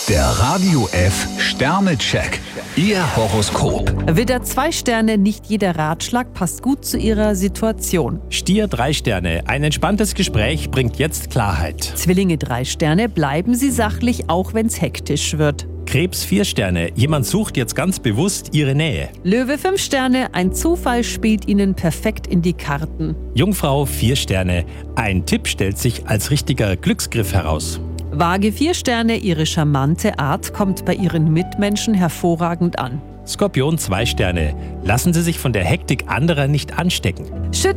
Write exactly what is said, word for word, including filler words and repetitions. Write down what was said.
Der Radio F Sternecheck. Ihr Horoskop. Widder zwei Sterne, nicht jeder Ratschlag passt gut zu Ihrer Situation. Stier drei Sterne, ein entspanntes Gespräch bringt jetzt Klarheit. Zwillinge drei Sterne, bleiben Sie sachlich, auch wenn's hektisch wird. Krebs vier Sterne, jemand sucht jetzt ganz bewusst Ihre Nähe. Löwe fünf Sterne, ein Zufall spielt Ihnen perfekt in die Karten. Jungfrau vier Sterne, ein Tipp stellt sich als richtiger Glücksgriff heraus. Waage vier Sterne, Ihre charmante Art kommt bei Ihren Mitmenschen hervorragend an. Skorpion zwei Sterne, lassen Sie sich von der Hektik anderer nicht anstecken.